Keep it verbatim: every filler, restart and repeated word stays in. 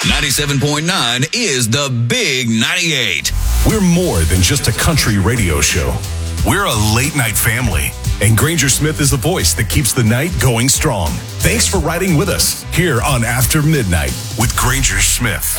ninety-seven point nine is the Big ninety-eight. We're more than just a country radio show. We're a late-night family, and Granger Smith is the voice that keeps the night going strong. Thanks for riding with us here on After Midnight with Granger Smith.